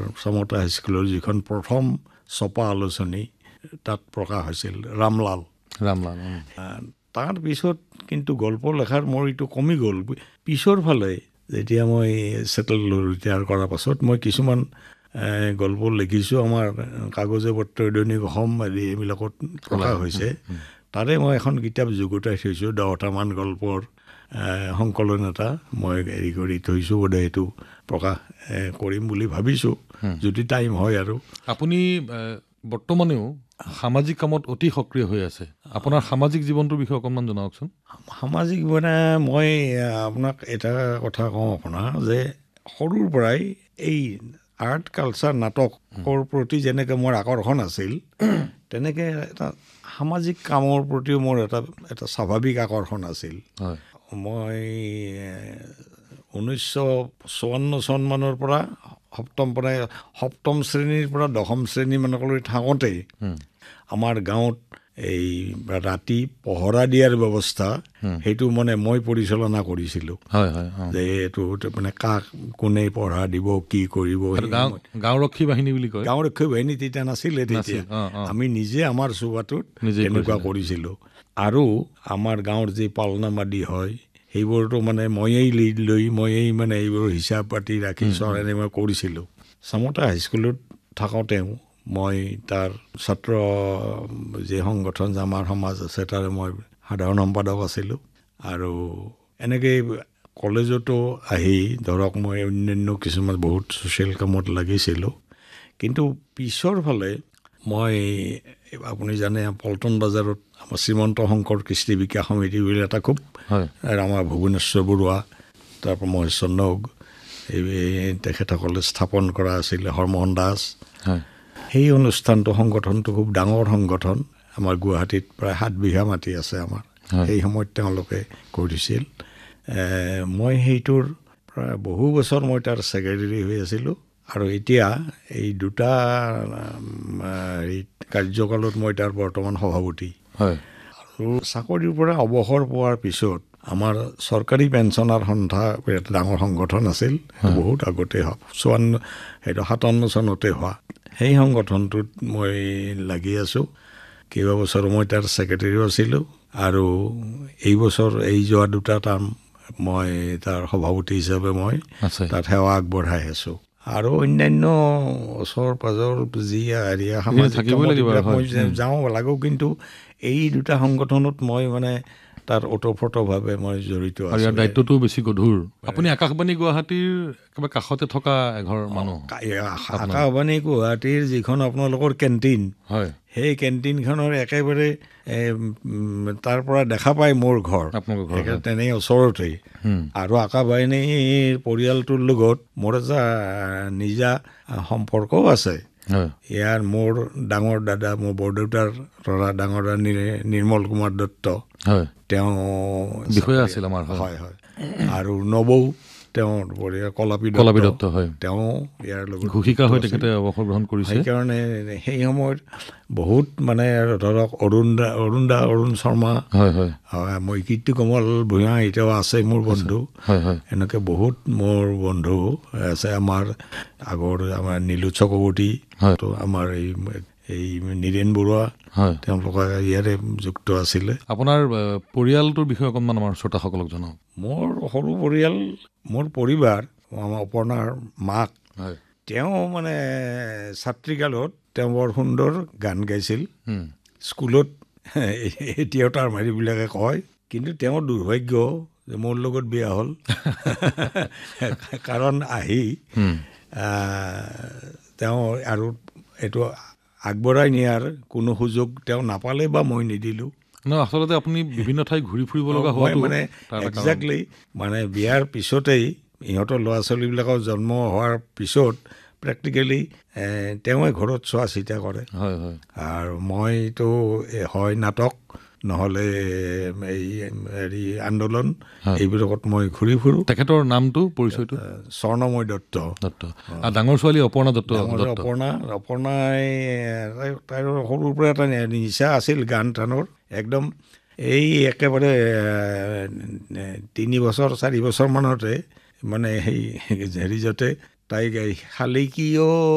চামতা হাইস্কুলৰ যিখন প্ৰথম ছপা আলোচনী তাত প্ৰকাশ হৈছিল ৰামলাল। তাৰ পিছত কিন্তু গল্প লেখাৰ মোৰ এইটো কমি গ'ল। পিছৰ ফালে যেতিয়া মই ছেটেল ৰিটায়াৰ কৰাৰ পাছত মই কিছুমান গল্প লিখিছোঁ, আমাৰ কাগজে পত্ৰ দৈনিক অসম আদি এইবিলাকত প্ৰকাশ হৈছে। তাৰে মই এখন কিতাপ যুগুতাই থৈছোঁ, 10টামান গল্পৰ সংকলন এটা মই হেৰি কৰি থৈছোঁ। বোধহয় এইটো প্ৰকাশ কৰিম বুলি ভাবিছোঁ যদি টাইম হয়। আৰু আপুনি বৰ্তমানেও সামাজিক কামত অতি সক্ৰিয় হৈ আছে। আপোনাৰ সামাজিক জীৱনটোৰ বিষয়ে অকণমান জনাওকচোন। সামাজিক মানে মই আপোনাক এটা কথা কওঁ আপোনাৰ, যে সৰুৰ পৰাই এই আৰ্ট কালচাৰ নাটকৰ প্ৰতি যেনেকৈ মোৰ আকৰ্ষণ আছিল, তেনেকৈ এটা সামাজিক কামৰ প্ৰতিও মোৰ এটা স্বাভাৱিক আকৰ্ষণ আছিল। মই 1954 চনমানৰ পৰা সপ্তম শ্ৰেণীৰ পৰা 10ম শ্ৰেণীমানলৈ থাকোঁতেই আমাৰ গাঁৱত এই ৰাতি পহৰা দিয়াৰ ব্যৱস্থা সেইটো মানে মই পৰিচালনা কৰিছিলোঁ। যে এইটো মানে কাক কোনে পহৰা দিব, কি কৰিব। গাঁওৰক্ষী বাহিনী বুলি কয়। গাঁওৰক্ষী বাহিনী তেতিয়া নাছিলে। তেতিয়া আমি নিজে আমাৰ চোবাটোত এনেকুৱা কৰিছিলোঁ। আৰু আমাৰ গাঁৱৰ যি পালনামাদি হয় সেইবোৰতো মানে ময়েই লিড লৈ ময়েই মানে এইবোৰ হিচাপ পাতি ৰাখি চৰাই মই কৰিছিলোঁ। চামতা হাইস্কুলত থাকোঁতেও মই তাৰ ছাত্ৰ যি সংগঠন আমাৰ সমাজ আছে তাৰে মই সাধাৰণ সম্পাদক আছিলোঁ। আৰু এনেকৈ কলেজতো আহি ধৰক মই অন্যান্য কিছুমান বহুত ছ'চিয়েল কামত লাগিছিলোঁ। কিন্তু পিছৰ ফালে মই আপুনি জানে পল্টন বজাৰত আমাৰ শ্ৰীমন্ত শংকৰ কৃষ্টি বিকাশ সমিতি বুলি এটা খুব আমাৰ ভুৱনেশ্বৰ বৰুৱা, তাৰপৰা মহেশ্বৰ নগ তেখেতসকলে স্থাপন কৰা আছিলে, হৰমোহন দাস। সেই অনুষ্ঠানটো সংগঠনটো খুব ডাঙৰ সংগঠন। আমাৰ গুৱাহাটীত প্ৰায় 7 বিঘা মাটি আছে আমাৰ। সেই সময়ত তেওঁলোকে কৰিছিল। মই সেইটোৰ প্ৰায় বহু বছৰ মই তাৰ ছেক্ৰেটাৰী হৈ আছিলোঁ। আৰু এতিয়া এই দুটা কাৰ্যকালত মই তাৰ বৰ্তমান সভাপতি। আৰু চাকৰিৰ পৰা অৱসৰ পোৱাৰ পিছত আমাৰ চৰকাৰী পেঞ্চনাৰ সন্থা এটা ডাঙৰ সংগঠন আছিল, বহুত আগতে 57 চনতে হোৱা। সেই সংগঠনটোত মই লাগি আছোঁ। কেইবাবছৰ মই তাৰ ছেক্ৰেটাৰীও আছিলোঁ। আৰু এই বছৰ যোৱা 2টা টাৰ্ম মই তাৰ সভাপতি হিচাপে মই তাত সেৱা আগবঢ়াই আছোঁ। আৰু অন্যান্য ওচৰ পাজৰ যি সামাজিক মই যাওঁ লাগো, কিন্তু এই 2টা সংগঠনত মই মানে তাৰ ওতঃপ্ৰোতভাৱে মই জড়িত আছোঁ। ইয়াৰ দায়িত্বটো বেছি গধুৰ। আপুনি আকাশবাণী গুৱাহাটীৰ একেবাৰে কাষতে থকা এঘৰ মানুহ। আকাশবাণী গুৱাহাটীৰ যিখন আপোনালোকৰ কেণ্টিন, সেই কেণ্টিনখনৰ একেবাৰে তাৰ পৰা দেখা পায় মোৰ ঘৰ, তেনেই ওচৰতেই। আৰু আকাশবাণীৰ পৰিয়ালটোৰ লগত মোৰ এটা নিজা সম্পৰ্কও আছে। ইয়াৰ মোৰ ডাঙৰ দাদা, মোৰ বৰদেউতাৰ ল'ৰা ডাঙৰ দাদা নিৰ্মল কুমাৰ দত্ত, তেওঁ বিষয়া আছিল আমাৰ। আৰু নবৌ তেওঁৰ পৰিয়াল কলাপী দত্ত, তেওঁ ইয়াৰ লগত ঘোষিকা হৈ তেখেতে অৱসৰ গ্ৰহণ কৰিছে। সেইকাৰণে সেই সময়ত বহুত মানে ধৰক অৰুণ শৰ্মা, মই কীৰ্তি কমল ভূঞা এতিয়াও আছে মোৰ বন্ধু। এনেকৈ বহুত মোৰ বন্ধু আছে। আমাৰ আগৰ আমাৰ নীলোৎ চক্ৰৱৰ্তী, আমাৰ এই নীৰেণ বৰুৱা, তেওঁলোকে ইয়াৰে যুক্ত আছিলে। আপোনাৰ পৰিয়ালটোৰ বিষয়ে অকণমান আমাৰ শ্ৰোতাসকলক জনাওক। মোৰ সৰু পৰিয়াল, মোৰ পৰিবাৰ, আমাৰ অপৰ্ণাৰ মাক, তেওঁ মানে ছাত্ৰীকালত তেওঁ বৰ সুন্দৰ গান গাইছিল স্কুলত। এতিয়াও তাৰ মাৰিবিলাকে কয়, কিন্তু তেওঁৰ দুৰ্ভাগ্য যে মোৰ লগত বিয়া হ'ল। কাৰণ আহি তেওঁ আৰু এইটো আগবঢ়াই নিয়াৰ কোনো সুযোগ তেওঁ নাপালে বা মই নিদিলোঁ। আচলতে আপুনি বিভিন্ন ঠাই ঘূৰি ফুৰিব লগা হয় মানে একজেক্টলি মানে বিয়াৰ পিছতেই ইহঁতৰ ল'ৰা ছোৱালীবিলাকৰ জন্ম হোৱাৰ পিছত প্ৰেক্টিকেলি তেওঁৱে ঘৰত চোৱা চিতা কৰে। আৰু মইতো হয় নাটক নহ'লে এই আন্দোলন এইবিলাকত মই ঘূৰি ফুৰোঁ। তেখেতৰ নামটো পৰিচয়টো? স্বৰ্ণময় দত্ত। ডাঙৰ ছোৱালী অপৰ্ণা দত্ত। অপৰ্ণাই তাইৰ সৰুৰ পৰা এটা নিচা আছিল গান টানৰ একদম। এই একেবাৰে 3 বছৰ 4 বছৰমানতে মানে সেই হেৰি যাতে তাই গাই শালিকীও